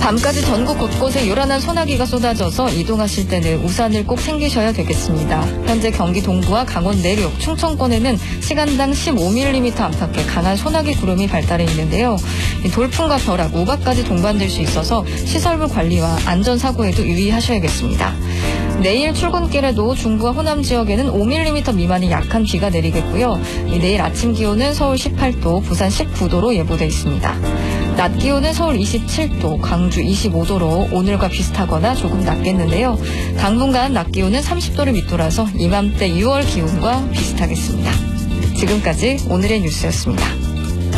밤까지 전국 곳곳에 요란한 소나기가 쏟아져서 이동하실 때는 우산을 꼭 챙기셔야 되겠습니다. 현재 경기 동부와 강원 내륙, 충청권에는 시간당 15mm 안팎의 강한 소나기 구름이 발달해 있는데요. 돌풍과 벼락, 우박까지 동반될 수 있어서 시설물 관리와 안전사고에도 유의하셔야겠습니다. 내일 출근길에도 중부와 호남 지역에는 5mm 미만의 약한 비가 내리겠고요. 내일 아침 기온은 서울 18도, 부산 19도로 예보돼 있습니다. 낮 기온은 서울 27도, 광주 25도로 오늘과 비슷하거나 조금 낮겠는데요. 당분간 낮 기온은 30도를 밑돌아서 이맘때 6월 기온과 비슷하겠습니다. 지금까지 오늘의 뉴스였습니다.